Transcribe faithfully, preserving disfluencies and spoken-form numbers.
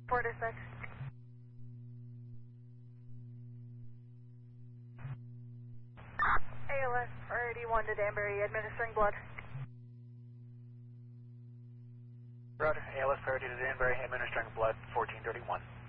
four to six. A L S priority one to Danbury, administering blood. Roger, A L S priority to Danbury, administering blood, fourteen thirty-one.